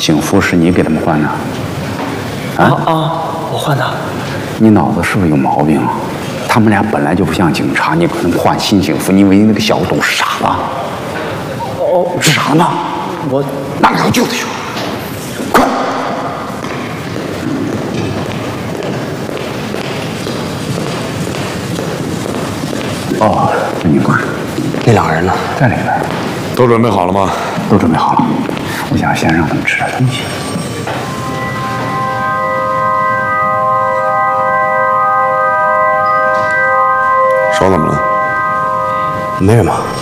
警服是你给他们换的？ 我换的。 你脑子是不是有毛病啊？他们俩本来就不像警察，你给他们换新警服，你以为那个小董傻了？傻吗？ 我拿两个揪他去，快！哦，你快， 那两个人呢？ 在里边。 都准备好了吗？ 都准备好了。我想先让他们吃点东西。 手怎么了？ 没什么。